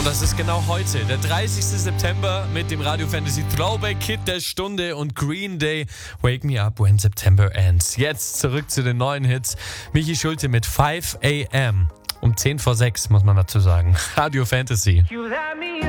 Und das ist genau heute, der 30. September mit dem Radio Fantasy Throwback Hit der Stunde und Green Day Wake Me Up When September Ends. Jetzt zurück zu den neuen Hits. Michi Schulte mit 5 AM. Um 10 vor 6 muss man dazu sagen. Radio Fantasy.